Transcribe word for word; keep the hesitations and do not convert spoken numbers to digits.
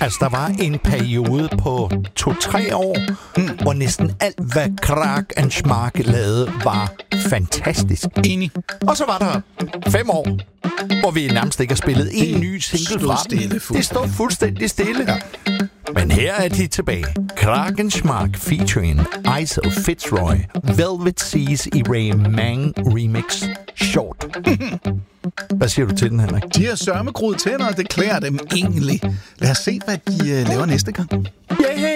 Altså, der var en periode på to-tre år, mm. hvor næsten alt, hvad Krag and Schmark lavede, var fantastisk. Enig. Og så var der fem år, hvor vi nærmest ikke har spillet en ny single fra dem. Det stod fuldstændig stille. Ja. Men her er de tilbage. Krag and Schmark featuring Iso Fitzroy, Velvet Seas i Ray Mang remix Short. Hvad siger du til den, Henrik? De har sørmegroede tænder, og det klæder dem egentlig. Lad os se, hvad de uh, laver næste gang. Yeah!